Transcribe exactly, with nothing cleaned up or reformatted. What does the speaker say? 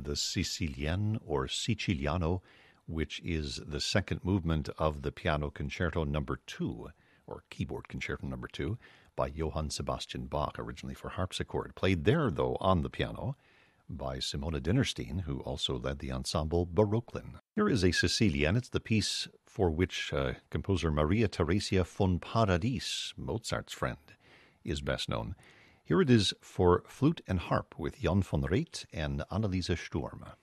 the Sicilienne or Siciliano, which is the second movement of the Piano Concerto number two, or Keyboard Concerto number two, by Johann Sebastian Bach, originally for harpsichord. Played there, though, on the piano by Simona Dinnerstein, who also led the ensemble Baroklin. Here is a Sicilienne. It's the piece for which uh, composer Maria Theresia von Paradis, Mozart's friend, is best known. Here it is for flute and harp with Jan von Reit and Anneliese Sturm.